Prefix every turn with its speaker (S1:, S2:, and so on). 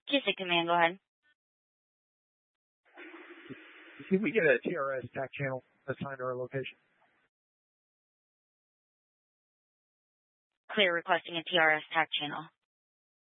S1: Cusick Command, go ahead.
S2: Can we get a TRS TAC channel assigned to our location?
S1: Clear, requesting a TRS TAC channel.